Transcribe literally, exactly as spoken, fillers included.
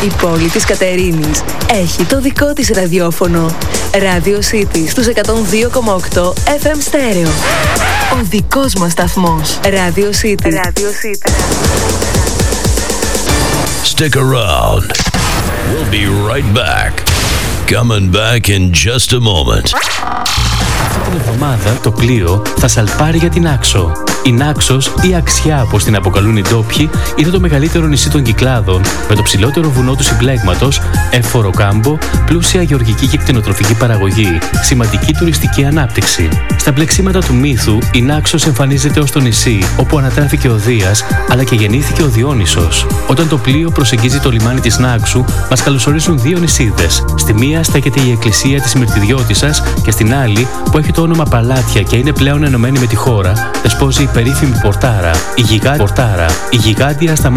Η πόλη της Κατερίνης έχει το δικό της ραδιόφωνο. Radio City στους εκατόν δύο κόμμα οκτώ εφ εμ στέρεο. Ο δικός μας σταθμός. Radio City. Radio City. Stick around. We'll be right back. Coming back in just a moment. Αυτή την εβδομάδα το πλοίο θα σαλπάρει για την Άξο. Η Νάξος ή Αξιά, όπως την αποκαλούν οι ντόπιοι, είναι το μεγαλύτερο νησί των Κυκλάδων, με το ψηλότερο βουνό του συμπλέγματος, εύφορο κάμπο, πλούσια γεωργική και κτηνοτροφική παραγωγή, σημαντική τουριστική ανάπτυξη. Στα πλεξίματα του μύθου, η Νάξος εμφανίζεται ως το νησί όπου ανατράφηκε ο Δίας, αλλά και γεννήθηκε ο Διόνυσος. Όταν το πλοίο προσεγγίζει το λιμάνι της Νάξου, μας καλωσορίζουν δύο νησίδες. Στη μία στέκεται η εκκλησία της Μυρτιδιώτισσας και στην άλλη, που έχει το όνομα Παλάτια και είναι πλέον ενωμένη με τη χώρα, δεσπόζει η περίφημη Πορτάρα, η γιγάντια, η γιγάντια στα